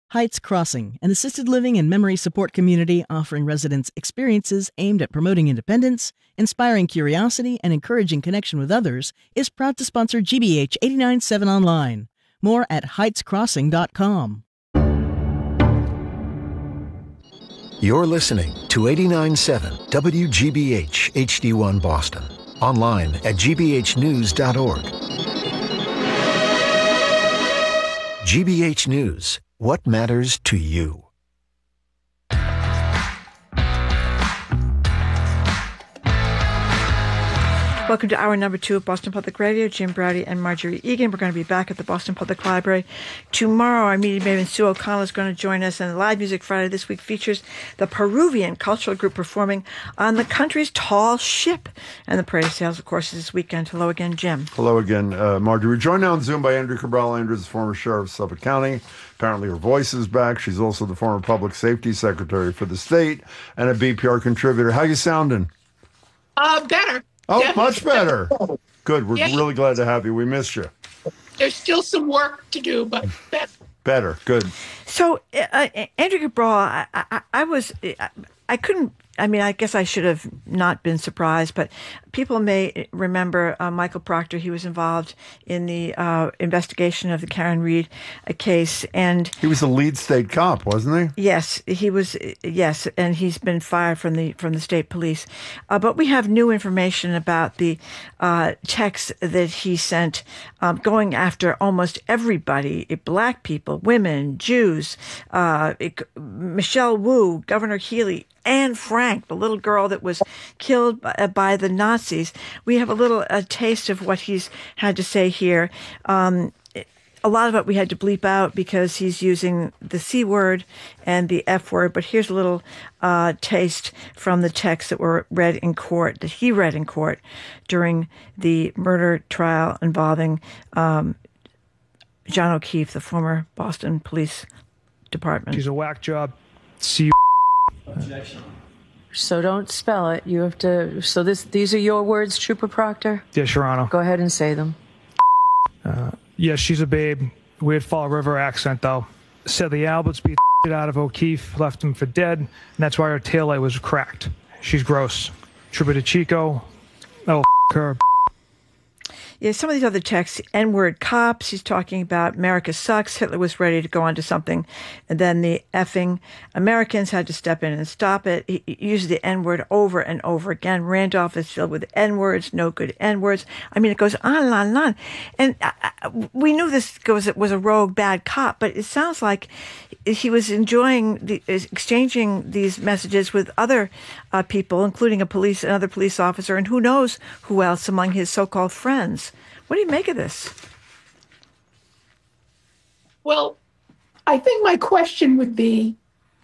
Heights Crossing, an assisted living and memory support community offering residents experiences aimed at promoting independence, inspiring curiosity, and encouraging connection with others, is proud to sponsor GBH 89.7 Online. More at heightscrossing.com. You're listening to 89.7 WGBH HD1 Boston. Online at gbhnews.org. GBH News. What matters to you? Welcome to hour number 2 of Boston Public Radio. Jim Braude and Marjorie Egan. We're going to be back at the Boston Public Library tomorrow. Our media maven Sue O'Connell is going to join us, and Live Music Friday this week features the Peruvian cultural group performing on the country's tall ship. And the parade of sales, of course, is this weekend. Hello again, Jim. Hello again, Marjorie. We're joined now on Zoom by Andrea Cabral. Andrea is the former sheriff of Suffolk County. Apparently her voice is back. She's also the former public safety secretary for the state and a BPR contributor. How you sounding? Better. Oh, Definitely much better. Good. We're really glad to have you. We missed you. There's still some work to do, but better. Better. Good. So, Andrea Cabral, I guess I should have not been surprised, but people may remember Michael Proctor. He was involved in the investigation of the Karen Read case, and he was the lead state cop, wasn't he? Yes, he was. Yes, and he's been fired from the state police. But we have new information about the text that he sent, going after almost everybody: black people, women, Jews, Michelle Wu, Governor Healy, Anne Frank, the little girl that was killed by the Nazis. We have a little taste of what he's had to say here. A lot of it we had to bleep out because he's using the C word and the F word, but here's a little taste from the text that he read in court during the murder trial involving John O'Keefe, the former Boston Police Department. She's a whack job. C. Objection. So don't spell it. You have to. So these are your words, Trooper Proctor? Yes, Your Honor. Go ahead and say them. Yes, she's a babe. Weird Fall River accent, though. Said the Alberts beat the out of O'Keefe, left him for dead, and that's why her taillight was cracked. She's gross. Trooper DeChico. Oh, her. Yeah, some of these other texts, N-word cops, he's talking about America sucks, Hitler was ready to go on to something, and then the effing Americans had to step in and stop it. He uses the N-word over and over again. Randolph is filled with N-words, no good N-words. I mean, it goes on and on and on. And we knew this was a rogue, bad cop, but it sounds like he was exchanging these messages with other people, including another police officer, and who knows who else among his so-called friends. What do you make of this? Well, I think my question would be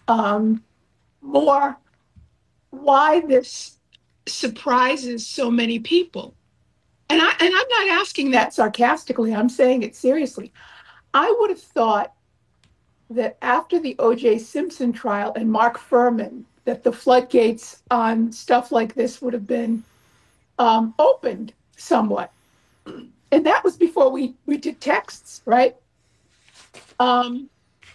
more why this surprises so many people. And I'm not asking that sarcastically. I'm saying it seriously. I would have thought that after the O.J. Simpson trial and Mark Furman, that the floodgates on stuff like this would have been opened somewhat. And that was before we did texts, right? The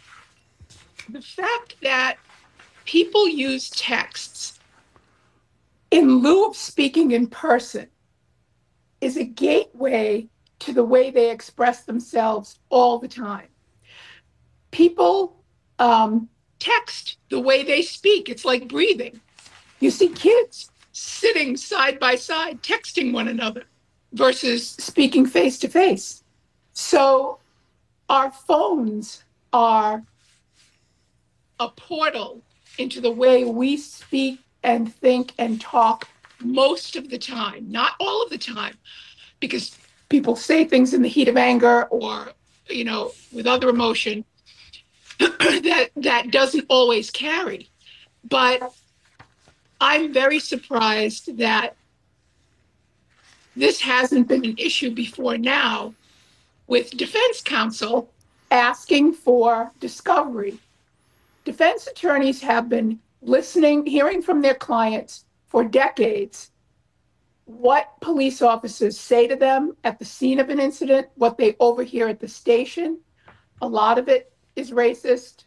fact that people use texts in lieu of speaking in person is a gateway to the way they express themselves all the time. People text the way they speak. It's like breathing. You see kids sitting side by side, texting one another versus speaking face to face. So our phones are a portal into the way we speak and think and talk most of the time, not all of the time, because people say things in the heat of anger or, with other emotion that doesn't always carry. But I'm very surprised that this hasn't been an issue before now, with defense counsel asking for discovery. Defense attorneys have been listening, hearing from their clients for decades what police officers say to them at the scene of an incident, what they overhear at the station. A lot of it is racist.